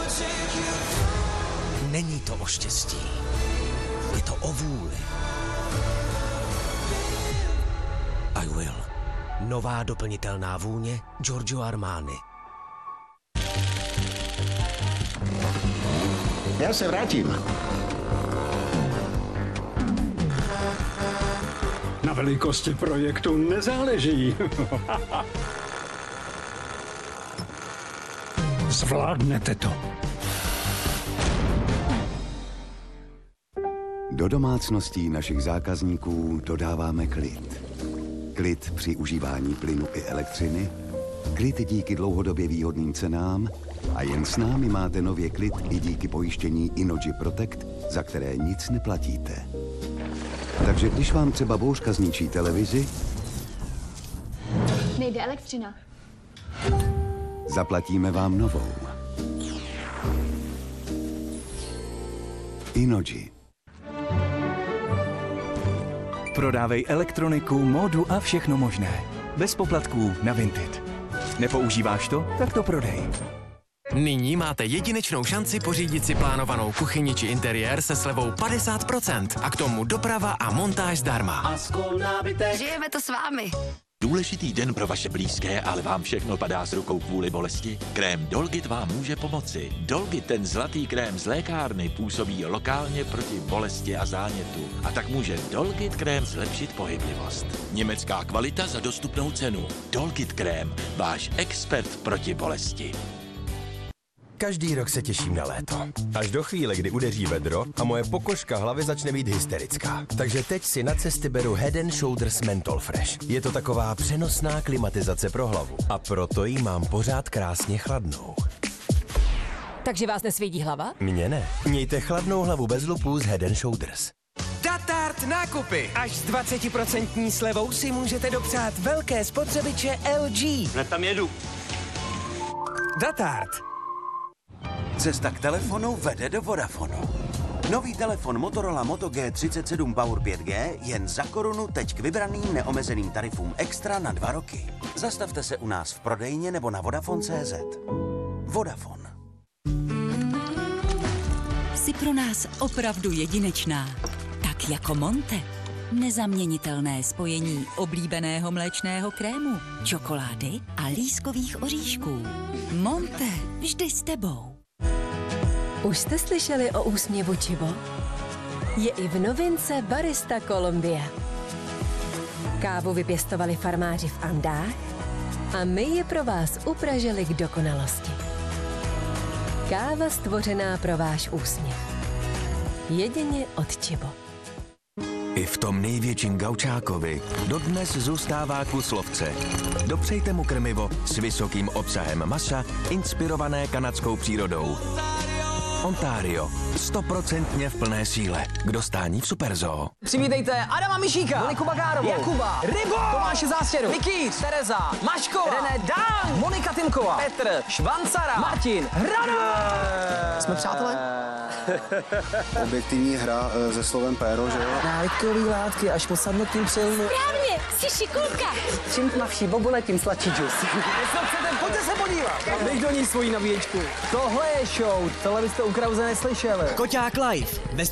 Není to o štěstí. Je to o vůli. I Will. Nová doplnitelná vůně Giorgio Armani. Já se vrátím. Na velikosti projektu nezáleží. Zvládnete to. Do domácností našich zákazníků dodáváme klid. Klid při užívání plynu i elektřiny, klid díky dlouhodobě výhodným cenám a jen s námi máte nově klid i díky pojištění Innogy Protect, za které nic neplatíte. Takže když vám třeba bouřka zničí televizi, nejde elektřina. zaplatíme vám novou. Innogy. Prodávej elektroniku, módu a všechno možné. Bez poplatků na Vinted. Nepoužíváš to? Tak to prodej. Nyní máte jedinečnou šanci pořídit si plánovanou kuchyni či interiér se slevou 50% a k tomu doprava a montáž zdarma. Žijeme to s vámi. Důležitý den pro vaše blízké, ale vám všechno padá z rukou kvůli bolesti? Krém Dolgit vám může pomoci. Dolgit, ten zlatý krém z lékárny, působí lokálně proti bolesti a zánětu. A tak může Dolgit krém zlepšit pohyblivost. Německá kvalita za dostupnou cenu. Dolgit krém, váš expert proti bolesti. Každý rok se těším na léto. Až do chvíle, kdy udeří vedro a moje pokožka hlavy začne být hysterická. Takže teď si na cesty beru Head & Shoulders Menthol Fresh. Je to taková přenosná klimatizace pro hlavu. A proto ji mám pořád krásně chladnou. Takže vás nesvědí hlava? Mně ne. Mějte chladnou hlavu bez lupů s Head & Shoulders. Datart nákupy. Až s 20% slevou si můžete dopřát velké spotřebiče LG. Hned tam jedu. Datart. Cesta k telefonu vede do Vodafonu. Nový telefon Motorola Moto G37 Power 5G jen za korunu teď k vybraným neomezeným tarifům extra na 2 roky. Zastavte se u nás v prodejně nebo na Vodafone.cz. Vodafone. Jsi pro nás opravdu jedinečná. Tak jako Monte. Nezaměnitelné spojení oblíbeného mléčného krému, čokolády a lískových oříšků. Monte, vždy s tebou. Už jste slyšeli o úsměvu Chibo? Je i v novince Barista Colombia. Kávu vypěstovali farmáři v Andách a my ji pro vás upražili k dokonalosti. Káva stvořená pro váš úsměv. Jedině od Chibo. I v tom největším gaučákovi dodnes zůstává kus lovce. Dopřejte mu krmivo s vysokým obsahem masa, inspirované kanadskou přírodou. Ontario. 100% v plné síle. K dostání v Superzoo. Přivítejte Adama Mišíka, Moniku Bagárovou, Jakuba, Rybo, Tomáše Zástěru, Mikýř, Tereza, Maškova, René Dang, Monika Tymková, Petr, Švancara, Martin, Hrana. Jsme přátelé? Objektivní hra se slovem péro, že jo? Návykový látky až po sadnutím přilnu. Správně, jsi šikulka. Čím tmavší bobule, tím sladší džus. Pojďte se podívat. Dej do ní svoji nabíječku. Tohle je show, tohle byste u Krause neslyšeli. Koťák Live.